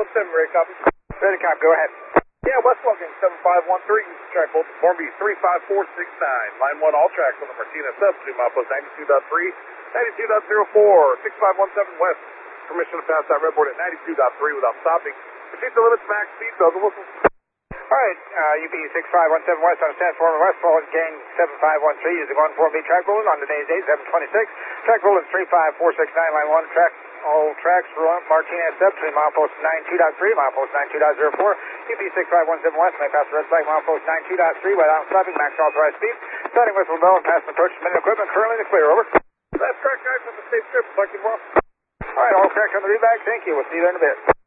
6517, ready copy. Ready copy, go ahead. Yeah, West Logan 7513, track both form B 35469. Line 1, all tracks on the Martinez sub, 2 milepost 92.3, 92.04, 6517 West. Permission to pass that red board at 92.3 without stopping. Proceed to limits, max speed, bells and whistles. Alright, UP 6517 West on transformer West, forward gain 7513, using 14B track rolling on today's date, 726. Track rolling 35469, line 1, track, all tracks run Martinez sub, between milepost 92.3, milepost 92.04. UP 6517 West, may pass the red flag, milepost 92.3 without stopping, max authorized speed. Starting whistle bell and passing approach, minute equipment, currently in the clear, over. That's correct, guys, from the state trip, reflecting well. Alright, all correct on the read back, thank you, we'll see you there in a bit.